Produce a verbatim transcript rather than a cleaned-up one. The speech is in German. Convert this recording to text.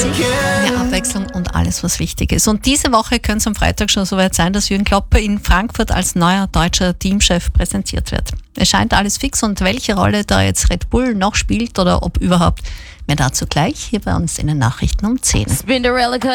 Musik, mehr Abwechslung und alles, was wichtig ist. Und diese Woche könnte es am Freitag schon soweit sein, dass Jürgen Klopp in Frankfurt als neuer deutscher Teamchef präsentiert wird. Es scheint alles fix und welche Rolle da jetzt Red Bull noch spielt oder ob überhaupt, mehr dazu gleich hier bei uns in den Nachrichten um zehn.